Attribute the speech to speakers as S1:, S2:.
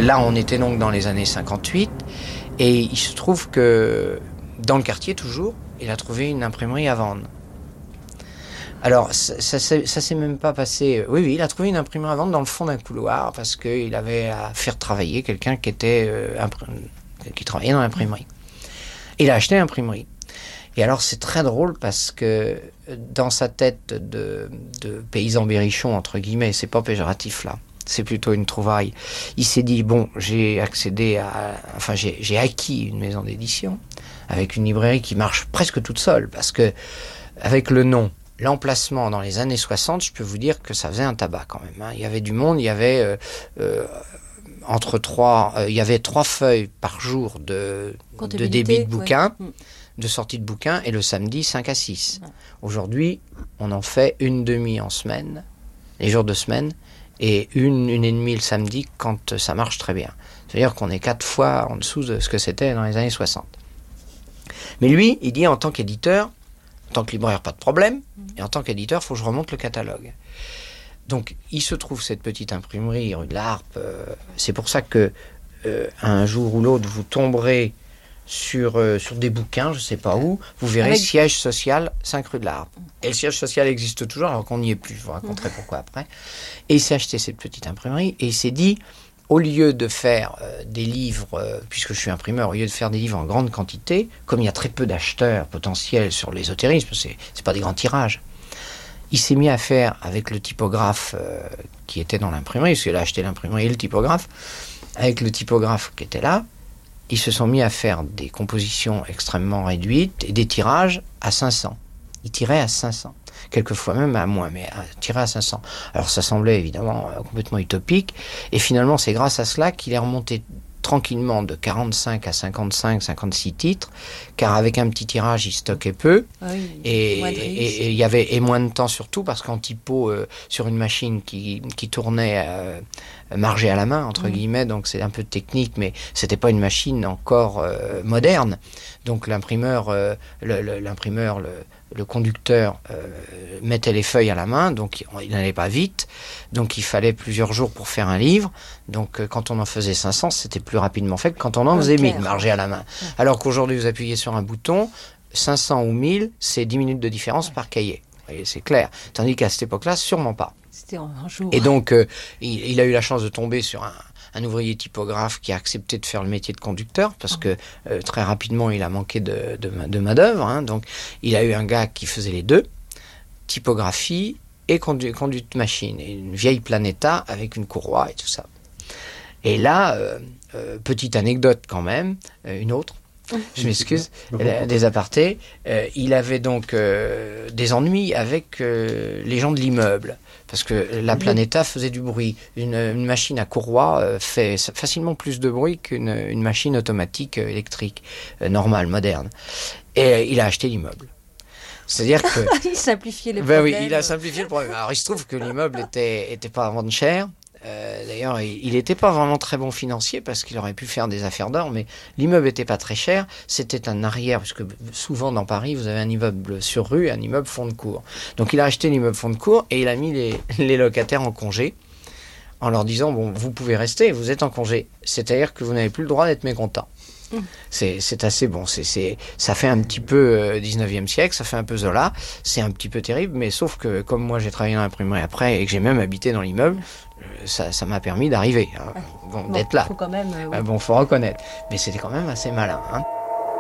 S1: Là, on était donc dans les années 58, et il se trouve que, dans le quartier toujours, il a trouvé une imprimerie à vendre. Alors, ça s'est même pas passé... Oui, il a trouvé une imprimerie à vendre dans le fond d'un couloir, parce qu'il avait à faire travailler quelqu'un qui travaillait dans l'imprimerie. Il a acheté l'imprimerie. Et alors, c'est très drôle, parce que dans sa tête de paysan berrichon, entre guillemets, c'est pas péjoratif là, c'est plutôt une trouvaille. Il s'est dit, bon, j'ai acquis une maison d'édition avec une librairie qui marche presque toute seule, parce que avec le nom, l'emplacement dans les années 60, je peux vous dire que ça faisait un tabac quand même. Il y avait du monde, il y avait il y avait 3 feuilles par jour de débit de bouquins, de sortie de bouquins, et le samedi 5 à 6. Ouais. Aujourd'hui, on en fait une demi en semaine, les jours de semaine, et une et demie le samedi quand ça marche très bien. C'est-à-dire qu'on est 4 fois en dessous de ce que c'était dans les années 60. Mais lui, il dit en tant qu'éditeur, en tant que libraire, pas de problème, et en tant qu'éditeur, il faut que je remonte le catalogue. Donc, il se trouve cette petite imprimerie rue de la Harpe. C'est pour ça que un jour ou l'autre, vous tomberez sur des bouquins, je ne sais pas où, vous verrez siège social 5 rue de la Harpe. Et le siège social existe toujours, alors qu'on n'y est plus. Je vous raconterai pourquoi après. Et il s'est acheté cette petite imprimerie, et il s'est dit, au lieu de faire des livres, puisque je suis imprimeur, au lieu de faire des livres en grande quantité, comme il y a très peu d'acheteurs potentiels sur l'ésotérisme, c'est pas des grands tirages, il s'est mis à faire avec le typographe qui était dans l'imprimerie, parce qu'il a acheté l'imprimerie et le typographe, avec le typographe qui était là, ils se sont mis à faire des compositions extrêmement réduites et des tirages à 500. Ils tiraient à 500. Quelquefois même à moins, mais tirer à 500. Alors ça semblait évidemment complètement utopique, et finalement c'est grâce à cela qu'il est remonté tranquillement de 45 à 55, 56 titres, car avec un petit tirage il stockait peu, et il y avait moins de temps surtout, parce qu'en typo sur une machine qui tournait margé à la main entre guillemets, donc c'est un peu technique, mais c'était pas une machine encore moderne, donc l'imprimeur, le conducteur mettait les feuilles à la main, donc il n'allait pas vite, donc il fallait plusieurs jours pour faire un livre, donc quand on en faisait 500, c'était plus rapidement fait que quand on en faisait 1000 margé à la main. Alors qu'aujourd'hui, vous appuyez sur un bouton, 500 ou 1000, c'est 10 minutes de différence par cahier. Vous voyez, c'est clair. Tandis qu'à cette époque-là, sûrement pas.
S2: C'était un jour.
S1: Et donc, il a eu la chance de tomber sur un ouvrier typographe qui a accepté de faire le métier de conducteur, parce que très rapidement, il a manqué de main-d'œuvre. Hein, donc, il a eu un gars qui faisait les deux, typographie et conduite machine. Et une vieille Planeta avec une courroie et tout ça. Et là, petite anecdote quand même, une autre. Je m'excuse, des apartés. Il avait donc des ennuis avec les gens de l'immeuble, parce que la Planeta faisait du bruit. Une machine à courroie fait facilement plus de bruit qu'une machine automatique électrique normale, moderne. Et il a acheté l'immeuble. C'est-à-dire que...
S2: il simplifiait les problèmes.
S1: Oui, il a simplifié le problème. Alors il se trouve que l'immeuble était pas à vendre cher. D'ailleurs, il n'était pas vraiment très bon financier, parce qu'il aurait pu faire des affaires d'or, mais l'immeuble n'était pas très cher. C'était un arrière, parce que souvent dans Paris, vous avez un immeuble sur rue et un immeuble fond de cour. Donc il a acheté l'immeuble fond de cour et il a mis les locataires en congé, en leur disant, bon, vous pouvez rester, vous êtes en congé. C'est-à-dire que vous n'avez plus le droit d'être mécontent. C'est assez bon, ça fait un petit peu 19e siècle, ça fait un peu Zola, c'est un petit peu terrible, mais sauf que comme moi j'ai travaillé dans l'imprimerie après et que j'ai même habité dans l'immeuble, ça m'a permis d'arriver, hein, d'être là.
S2: Faut quand même,
S1: faut reconnaître, mais c'était quand même assez malin. Hein.